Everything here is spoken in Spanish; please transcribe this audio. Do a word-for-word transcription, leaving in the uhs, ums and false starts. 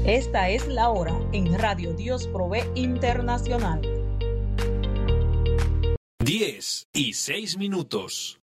Esta es la hora en Radio Dios Provee Internacional. diez y seis minutos.